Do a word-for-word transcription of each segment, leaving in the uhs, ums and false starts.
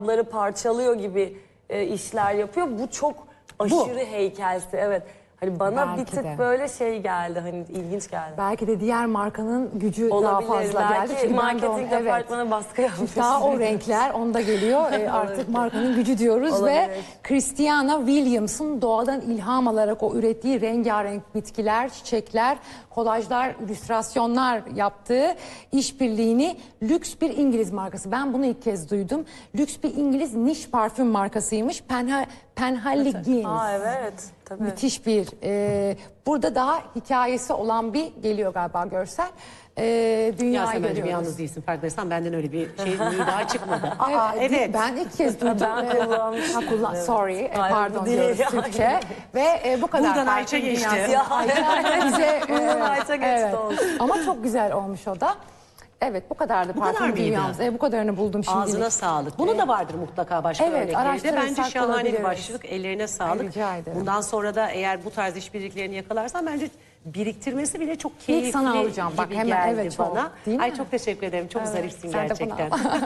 ları parçalıyor gibi e, işler yapıyor. Bu çok aşırı bu. heykelsi. Evet. Hani bana belki bir tık de. böyle şey geldi. Hani ilginç geldi. Belki de diğer markanın gücü olabilir, daha fazla belki geldi. Çünkü marketing departmanı evet, baskı yapmış. Daha o renkler onda geliyor. e, artık markanın gücü diyoruz. Olabilir. Ve Christiana Williams'ın doğadan ilham alarak o ürettiği rengarenk bitkiler, çiçekler, kolajlar, illüstrasyonlar yaptığı işbirliğini lüks bir İngiliz markası. Ben bunu ilk kez duydum. Lüks bir İngiliz niş parfüm markasıymış. Penha, Penhaligon. Aa evet. Tabii. Müthiş bir. E, burada daha hikayesi olan bir geliyor galiba görsel. E, dünyayı görüyoruz. Yasemin'cim yalnız değilsin, farkındaysan benden öyle bir şey daha çıkmadı. Aa, evet. Ben ilk kez duydum. Ben kullanmıştım. Kullan, sorry, evet. pardon diyoruz Türkçe. Ve e, bu kadar. Buradan Ayça geçti. Ya, Ayça bize. Buradan Ayça geçti evet. oldu. Ama çok güzel olmuş o da. Evet, bu kadardı. Bu kadar dünyamız. E, bu kadarını buldum şimdi. Ağzına sağlık. Bunun da vardır mutlaka başka evet, örnekleri de. Bence şahane bir başlık. Ellerine sağlık. Ay, rica ederim. Bundan sonra da eğer bu tarz işbirliklerini yakalarsan bence biriktirmesi bile çok keyifli. İlk sana alacağım. Bak hemen geldi evet çok. bana. Değil mi? Ay çok teşekkür ederim. Çok evet, zarifsin sen gerçekten.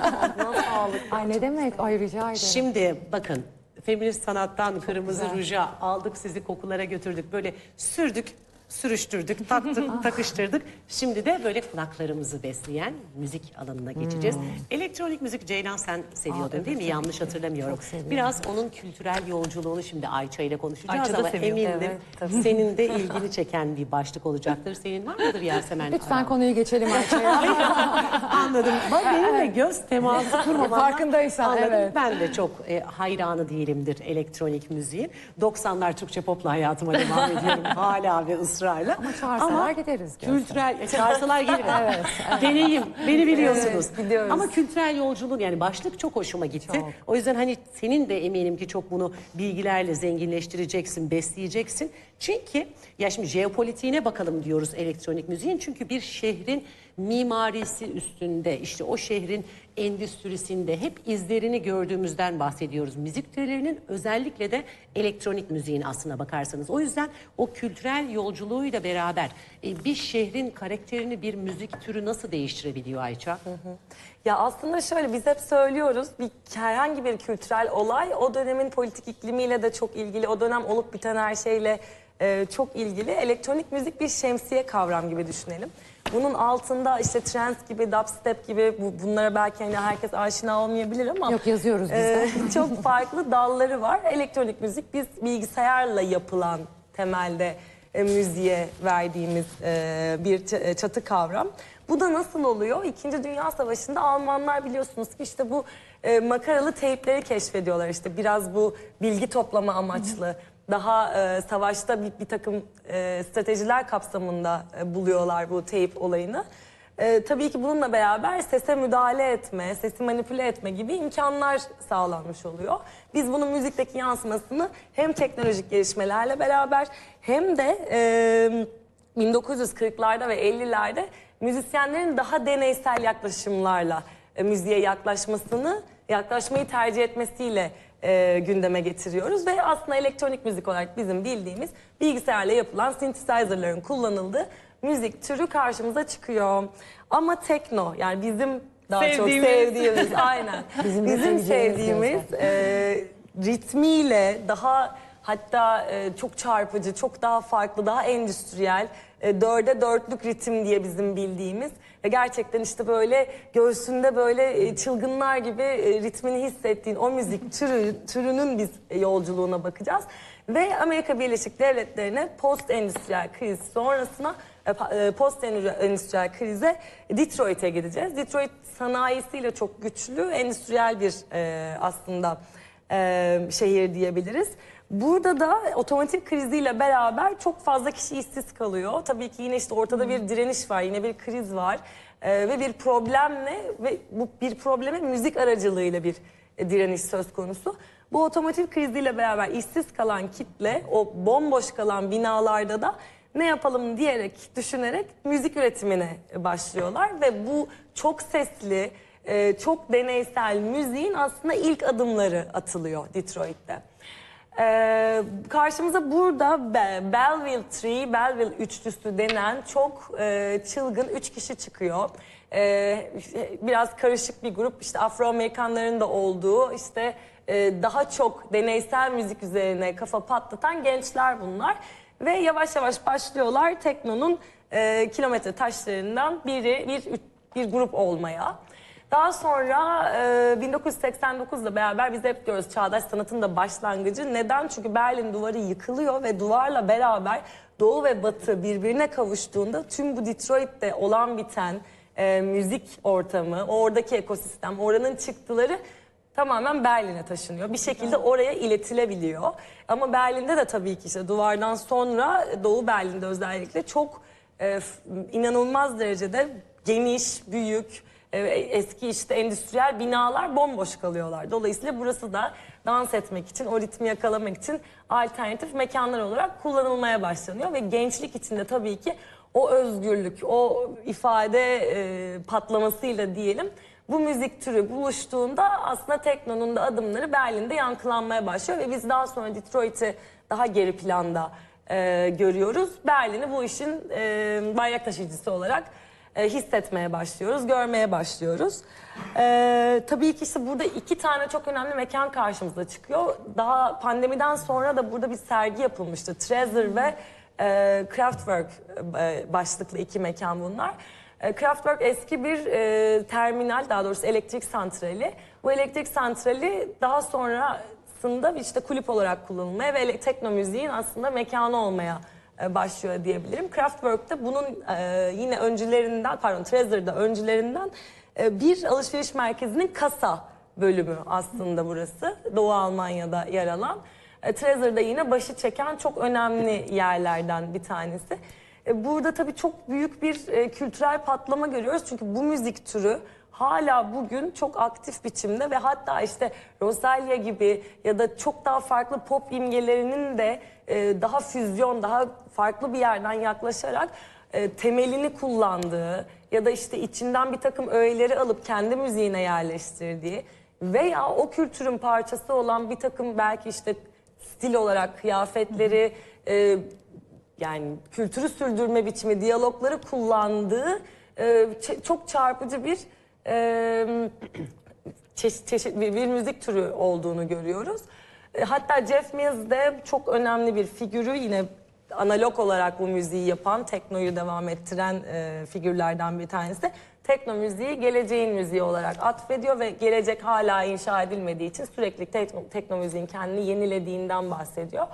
Ay ne demek? Ay rica ederim. Şimdi bakın. Feminist sanattan çok kırmızı güzel. ruja aldık, sizi kokulara götürdük. Böyle sürdük, sürüştürdük, taktık, takıştırdık. Şimdi de böyle kulaklarımızı besleyen müzik alanına geçeceğiz. Hmm. Elektronik müzik Ceylan sen seviyordun Aa, evet, değil mi? Yanlış hatırlamıyorum. Biraz onun kültürel yolculuğunu şimdi Ayça ile konuşacağız Ayça ama emindim evet, senin de ilgini çeken bir başlık olacaktır. Senin var mıdır Yasemen? Lütfen Aa. konuyu geçelim Ayça'ya. Anladım. Bak benimle göz teması kurmadan. Farkındaysan anladım. evet. Ben de çok e, hayranı değilimdir elektronik müziğin. doksanlar Türkçe popla hayatıma devam ediyorum hala ve ısrarla. Ama çağırsalar gideriz. Kültürel, e, çağırsalar gelirim. evet, evet. Deneyim, beni biliyorsunuz. Evet, ama kültürel yolculuğun yani başlık çok hoşuma gitti. Çok. O yüzden hani senin de eminim ki çok bunu bilgilerle zenginleştireceksin, besleyeceksin. Çünkü ya şimdi jeopolitiğine bakalım diyoruz elektronik müziğin. Çünkü bir şehrin mimarisi üstünde işte o şehrin endüstrisinde hep izlerini gördüğümüzden bahsediyoruz. Müzik türlerinin özellikle de elektronik müziğin aslına bakarsanız. O yüzden o kültürel yolculuğuyla beraber e, bir şehrin karakterini bir müzik türü nasıl değiştirebiliyor Ayça? Hı hı. Ya aslında şöyle biz hep söylüyoruz bir herhangi bir kültürel olay o dönemin politik iklimiyle de çok ilgili. O dönem olup biten her şeyle e, çok ilgili. Elektronik müzik bir şemsiye kavram gibi düşünelim. Bunun altında işte trance gibi, dubstep gibi bu, bunlara belki hani herkes aşina olmayabilir ama yok yazıyoruz biz de. E, çok farklı dalları var. Elektronik müzik biz bilgisayarla yapılan temelde e, müziğe verdiğimiz e, bir çatı kavram. Bu da nasıl oluyor? İkinci Dünya Savaşı'nda Almanlar biliyorsunuz ki işte bu e, makaralı teypleri keşfediyorlar. İşte biraz bu bilgi toplama amaçlı. Hı. Daha e, savaşta bir, bir takım e, stratejiler kapsamında e, buluyorlar bu teyp olayını. E, tabii ki bununla beraber sese müdahale etme, sesi manipüle etme gibi imkanlar sağlanmış oluyor. Biz bunun müzikteki yansımasını hem teknolojik gelişmelerle beraber hem de e, bin dokuz yüz kırklarda ve ellilerde müzisyenlerin daha deneysel yaklaşımlarla e, müziğe yaklaşmasını, yaklaşmayı tercih etmesiyle e, gündeme getiriyoruz. Ve aslında elektronik müzik olarak bizim bildiğimiz bilgisayarla yapılan synthesizer'ların kullanıldığı müzik türü karşımıza çıkıyor. Ama tekno yani bizim daha sevdiğimiz. çok sevdiğimiz, aynen bizim, bizim sevdiğimiz e, ritmiyle daha hatta e, çok çarpıcı, çok daha farklı, daha endüstriyel, e, dörde dörtlük ritim diye bizim bildiğimiz ve gerçekten işte böyle göğsünde böyle e, çılgınlar gibi e, ritmini hissettiğin o müzik türü, türünün biz e, yolculuğuna bakacağız. Ve Amerika Birleşik Devletleri'ne post endüstriyel kriz sonrasına e, post endüstriyel krize Detroit'e gideceğiz. Detroit sanayisiyle çok güçlü, endüstriyel bir e, aslında e, şehir diyebiliriz. Burada da otomotiv kriziyle beraber çok fazla kişi işsiz kalıyor. Tabii ki yine işte ortada bir direniş var, yine bir kriz var ee, ve bir problemle ve bu bir probleme müzik aracılığıyla bir e, direniş söz konusu. Bu otomotiv kriziyle beraber işsiz kalan kitle, o bomboş kalan binalarda da ne yapalım diyerek, düşünerek müzik üretimine başlıyorlar ve bu çok sesli, e, çok deneysel müziğin aslında ilk adımları atılıyor Detroit'te. Ee, karşımıza burada Belleville Tree, Belleville üçlüsü denen çok e, çılgın üç kişi çıkıyor. e, biraz karışık bir grup, işte Afro-Amerikanların da olduğu, işte e, daha çok deneysel müzik üzerine kafa patlatan gençler bunlar. Ve yavaş yavaş başlıyorlar teknonun e, kilometre taşlarından biri, bir, bir grup olmaya. Daha sonra e, bin dokuz yüz seksen dokuzla beraber biz hep diyoruz çağdaş sanatın da başlangıcı. Neden? Çünkü Berlin Duvarı yıkılıyor ve duvarla beraber Doğu ve Batı birbirine kavuştuğunda tüm bu Detroit'te olan biten e, müzik ortamı, oradaki ekosistem, oranın çıktıları tamamen Berlin'e taşınıyor. Bir şekilde oraya iletilebiliyor. Ama Berlin'de de tabii ki işte duvardan sonra Doğu Berlin'de özellikle çok e, inanılmaz derecede geniş, büyük, e, eski işte endüstriyel binalar bomboş kalıyorlar. Dolayısıyla burası da dans etmek için, o ritmi yakalamak için alternatif mekanlar olarak kullanılmaya başlanıyor. Ve gençlik içinde tabii ki o özgürlük, o ifade e, patlamasıyla diyelim, bu müzik türü buluştuğunda aslında teknonun da adımları Berlin'de yankılanmaya başlıyor ve biz daha sonra Detroit'i daha geri planda e, görüyoruz. Berlin'i bu işin e, bayrak taşıyıcısı olarak e, hissetmeye başlıyoruz, görmeye başlıyoruz. E, tabii ki işte burada iki tane çok önemli mekan karşımıza çıkıyor. Daha pandemiden sonra da burada bir sergi yapılmıştı. Trezor ve e, Kraftwerk e, başlıklı iki mekan bunlar. Kraftwerk eski bir e, terminal, daha doğrusu elektrik santrali. Bu elektrik santrali daha sonrasında işte kulüp olarak kullanılmaya ve tekno müziğin aslında mekanı olmaya e, başlıyor diyebilirim. Kraftwerk'te bunun e, yine öncülerinden, pardon Trezor'da öncülerinden e, bir alışveriş merkezinin kasa bölümü aslında burası. Doğu Almanya'da yer alan. E, Trezor'da yine başı çeken çok önemli yerlerden bir tanesi. Burada tabii çok büyük bir e, kültürel patlama görüyoruz. Çünkü bu müzik türü hala bugün çok aktif biçimde ve hatta işte Rosalia gibi ya da çok daha farklı pop imgelerinin de e, daha füzyon, daha farklı bir yerden yaklaşarak e, temelini kullandığı ya da işte içinden bir takım öğeleri alıp kendi müziğine yerleştirdiği veya o kültürün parçası olan bir takım belki işte stil olarak kıyafetleri, e, yani kültürü sürdürme biçimi, diyalogları kullandığı e, çok çarpıcı bir e, çeşit, çeşit bir, bir müzik türü olduğunu görüyoruz. E, hatta Jeff Mills de çok önemli bir figürü, yine analog olarak bu müziği yapan, teknoyu devam ettiren e, figürlerden bir tanesi. Tekno müziği geleceğin müziği olarak atfediyor ve gelecek hala inşa edilmediği için sürekli tekno, tekno müziğin kendini yenilediğinden bahsediyor.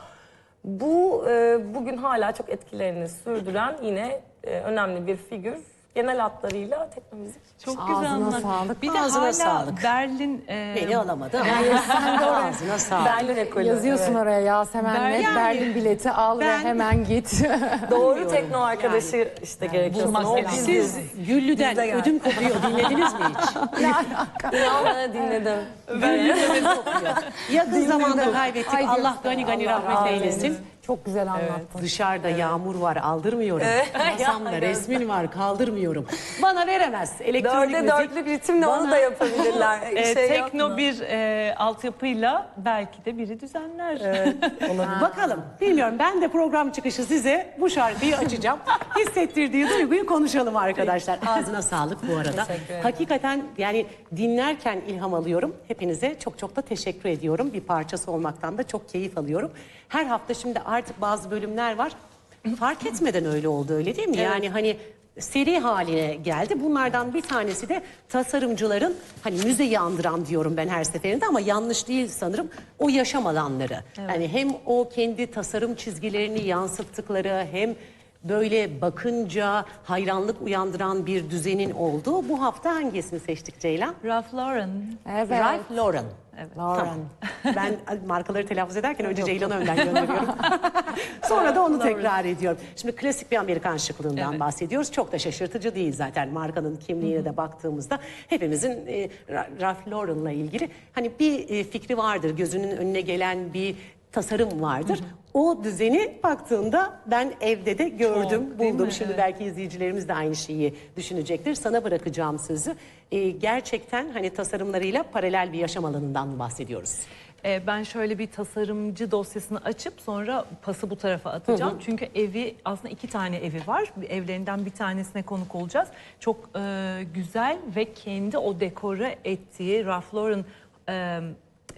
Bu e, bugün hala çok etkilerini sürdüren yine e, önemli bir figür. Genel hatlarıyla tekno müzik. Çok Ağzına güzel anlat. sağlık. Bir de Ağzına hala sağlık. Berlin e, Beni alamadı ama sen de ağzına sağlık. Berlin ekolü. Yazıyorsun evet. oraya Yasemen Ben- Net, yani Berlin bileti al ve ben- hemen git. Doğru tekno arkadaşı işte gerekiyor. bulmak sana. O lazım. biziz. Siz Güllü'den Bizde gel. ödüm kopuyor dinlediniz mi hiç? İnan bana dinledim. Yakın zamanda kaybettik. Ay, Allah göster. gani gani Allah rahmet rahmet eylesin. Çok güzel anlattın. Dışarıda yağmur var, aldırmıyorum. Masamda Ya, resmin var, kaldırmıyorum. Bana veremez elektronik Dörde müzik. dörtlük ritimle onu Bana- da yapabilirler. e, şey tekno yapma. bir e, altyapıyla belki de biri düzenler. Bakalım. Bilmiyorum. Ben de program çıkışı size bu şarkıyı açacağım. Hissettirdiği duyguyu konuşalım arkadaşlar. Ağzına sağlık bu arada. Teşekkür ederim. Hakikaten yani dinlerken ilham alıyorum. Hepinize çok çok da teşekkür ediyorum. Bir parçası olmaktan da çok keyif alıyorum. Her hafta şimdi artık bazı bölümler var. Fark etmeden öyle oldu, öyle değil mi? Yani hani seri haline geldi. Bunlardan bir tanesi de tasarımcıların hani müzeyi andıran diyorum ben her seferinde ama yanlış değil sanırım. O yaşam alanları. Yani hem o kendi tasarım çizgilerini yansıttıkları hem böyle bakınca hayranlık uyandıran bir düzenin olduğu. Bu hafta hangisini seçtik Ceylan? Ralph Lauren. Evet. Ralph Lauren. Lauren. Tamam. Ben markaları telaffuz ederken önce Ceylan'ı önden gönderiyorum. Sonra da onu tekrar ediyorum. Şimdi klasik bir Amerikan şıklığından bahsediyoruz. Çok da şaşırtıcı değil zaten. Markanın kimliğine de baktığımızda hepimizin e, Ralph Lauren'la ilgili hani bir e, fikri vardır. Gözünün önüne gelen bir tasarım vardır. O düzeni baktığında ben evde de gördüm, Çok, değil buldum. mi? Şimdi Evet. belki izleyicilerimiz de aynı şeyi düşünecektir. Sana bırakacağım sözü. Ee, gerçekten hani tasarımlarıyla paralel bir yaşam alanından bahsediyoruz. Ee, ben şöyle bir tasarımcı dosyasını açıp sonra pası bu tarafa atacağım. Çünkü evi aslında iki tane evi var. Evlerinden bir tanesine konuk olacağız. Çok e, güzel ve kendi o dekore ettiği Ralph Lauren e,